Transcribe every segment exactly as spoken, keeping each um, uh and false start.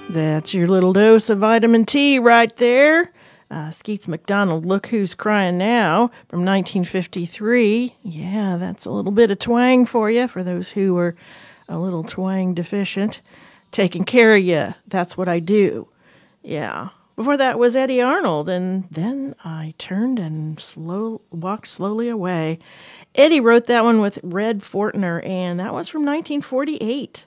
That's your little dose of vitamin T right there. Uh, Skeets McDonald, Look Who's Crying Now from nineteen fifty-three. Yeah, that's a little bit of twang for you, for those who are a little twang deficient. Taking care of you, that's what I do. Yeah. Before that was Eddie Arnold, and then I turned and slow walked slowly away. Eddie wrote that one with Red Fortner, and that was from nineteen forty-eight.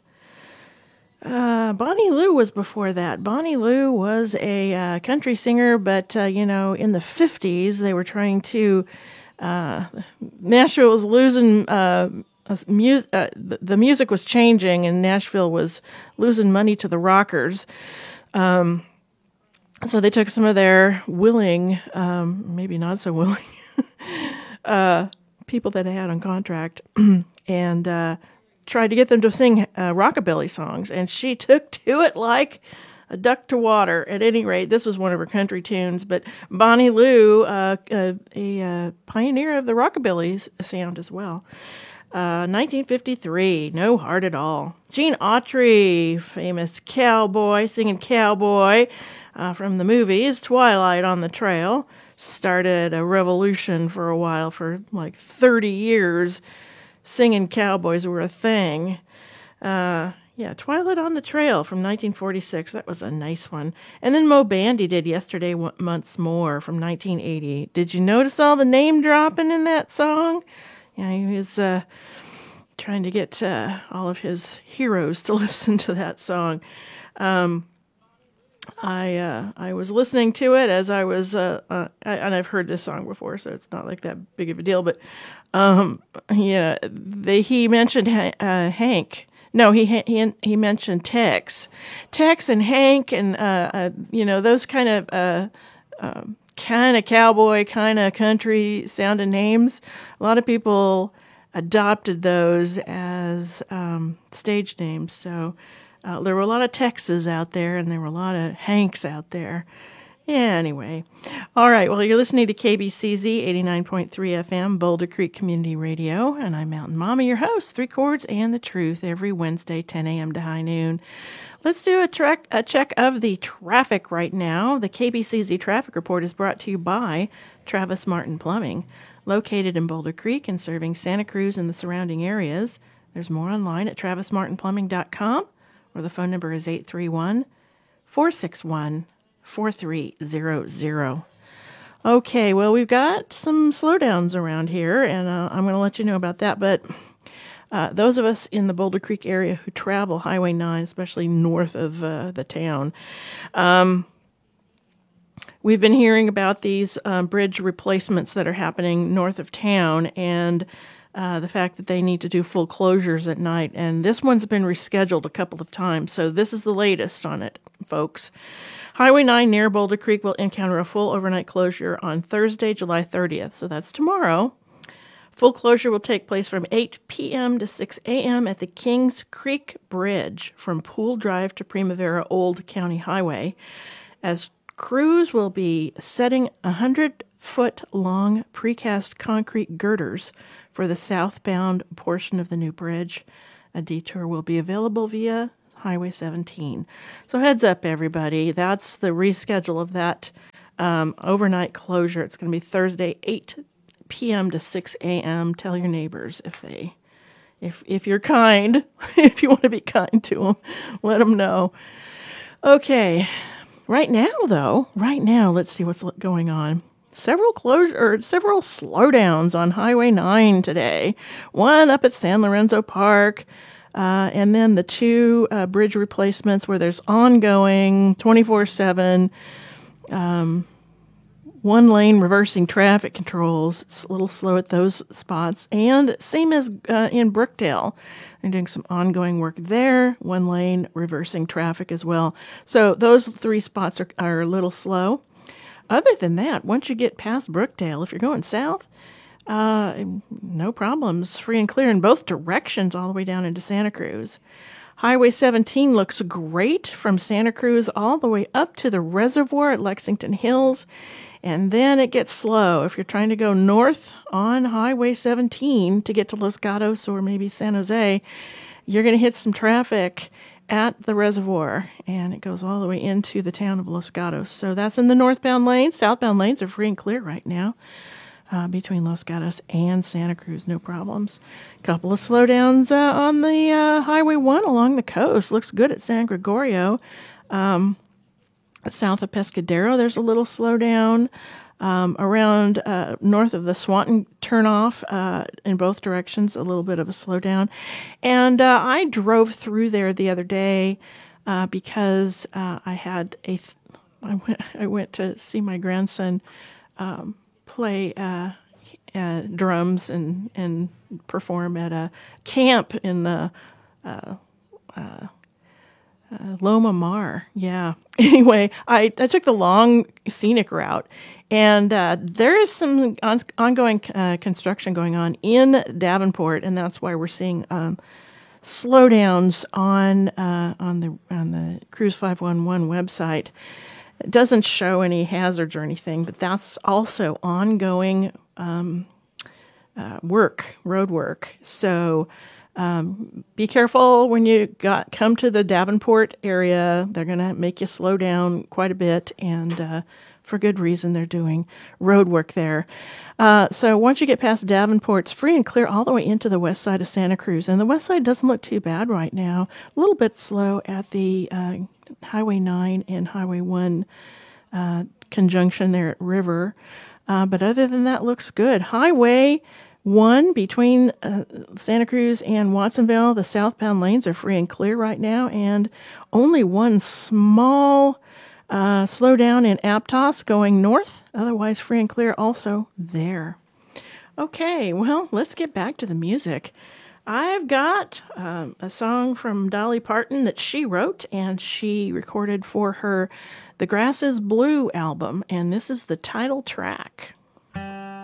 Uh, Bonnie Lou was before that. Bonnie Lou was a uh, country singer, but, uh, you know, in the fifties, they were trying to, uh, Nashville was losing, uh, mu- uh, the, the music was changing, and Nashville was losing money to the rockers. Um, so they took some of their willing, um, maybe not so willing, uh, people that they had on contract, and, uh, tried to get them to sing uh, rockabilly songs, and she took to it like a duck to water. At any rate, this was one of her country tunes, but Bonnie Lou, uh, uh, a uh, pioneer of the rockabilly sound as well. Uh, nineteen fifty-three, No Heart at All. Gene Autry, famous cowboy, singing cowboy uh, from the movies, Twilight on the Trail, started a revolution for a while, for like thirty years. Singing cowboys were a thing. Uh, yeah, Twilight on the Trail from nineteen forty-six. That was a nice one. And then Mo Bandy did Yesterday Once More from nineteen eighty. Did you notice all the name dropping in that song? Yeah, he was uh, trying to get uh, all of his heroes to listen to that song. Um, I uh, I was listening to it as I was, uh, uh, I, and I've heard this song before, so it's not like that big of a deal. But um, yeah, they, he mentioned uh, Hank. No, he he he mentioned Tex, Tex and Hank, and uh, uh, you know, those kind of uh, uh, kind of cowboy, kind of country sounding names. A lot of people adopted those as um, stage names. So. Uh, there were a lot of Texas out there, and there were a lot of Hanks out there. Yeah, anyway. All right, well, you're listening to K B C Z eighty-nine point three F M, Boulder Creek Community Radio, and I'm Mountain Mama, your host, Three Chords and the Truth, every Wednesday, ten a.m. to high noon. Let's do a, track, a check of the traffic right now. The K B C Z Traffic Report is brought to you by Travis Martin Plumbing, located in Boulder Creek and serving Santa Cruz and the surrounding areas. There's more online at travis martin plumbing dot com. Or the phone number is eight three one, four six one, four three zero zero. Okay, well, we've got some slowdowns around here, and uh, I'm going to let you know about that. But uh, those of us in the Boulder Creek area who travel Highway nine, especially north of uh, the town, um, we've been hearing about these um, bridge replacements that are happening north of town, and Uh, the fact that they need to do full closures at night. And this one's been rescheduled a couple of times, so this is the latest on it, folks. Highway nine near Boulder Creek will encounter a full overnight closure on Thursday, July thirtieth, so that's tomorrow. Full closure will take place from eight p.m. to six a.m. at the Kings Creek Bridge from Pool Drive to Primavera Old County Highway, as crews will be setting one hundred foot long precast concrete girders for the southbound portion of the new bridge. A detour will be available via Highway seventeen. So heads up, everybody. That's the reschedule of that um, overnight closure. It's going to be Thursday, eight p.m. to six a.m. Tell your neighbors if they, if if you're kind, if you want to be kind to them, let them know. Okay. Right now, though, right now, let's see what's going on. Several closure or several slowdowns on Highway nine today. One up at San Lorenzo Park, uh, and then the two uh, bridge replacements where there's ongoing twenty-four seven um, one lane reversing traffic controls. It's a little slow at those spots, and same as uh, in Brookdale. They're doing some ongoing work there. One lane reversing traffic as well. So those three spots are, are a little slow. Other than that, once you get past Brookdale, if you're going south, uh, no problems, free and clear in both directions all the way down into Santa Cruz. Highway seventeen looks great from Santa Cruz all the way up to the reservoir at Lexington Hills, and then it gets slow. If you're trying to go north on Highway seventeen to get to Los Gatos or maybe San Jose, you're going to hit some traffic at the reservoir, and it goes all the way into the town of Los Gatos. So that's in the northbound lanes. Southbound lanes are free and clear right now uh, between Los Gatos and Santa Cruz, no problems. A couple of slowdowns uh, on the uh, Highway one along the coast. Looks good at San Gregorio. Um, south of Pescadero, there's a little slowdown. Um, around uh, north of the Swanton turnoff uh, in both directions, a little bit of a slowdown. And uh, I drove through there the other day uh, because uh, I had a th- I went I went to see my grandson um, play uh, uh, drums and and perform at a camp in the uh, uh, Uh, Loma Mar, yeah. Anyway, I, I took the long scenic route, and uh, there is some on, ongoing uh, construction going on in Davenport, and that's why we're seeing um, slowdowns on uh, on the on the Cruise five one one website. It doesn't show any hazards or anything, but that's also ongoing um, uh, work, road work. So. Um, be careful when you got come to the Davenport area. They're going to make you slow down quite a bit, and uh, for good reason. They're doing road work there. Uh, so once you get past Davenport, it's free and clear all the way into the west side of Santa Cruz. And the west side doesn't look too bad right now. A little bit slow at the uh, Highway nine and Highway one uh, conjunction there at River. Uh, but other than that, looks good. Highway one between uh, Santa Cruz and Watsonville, the southbound lanes are free and clear right now, and only one small uh, slowdown in Aptos going north, otherwise free and clear also there. Okay, well, let's get back to the music. I've got um, a song from Dolly Parton that she wrote, and she recorded for her The Grass is Blue album, and this is the title track.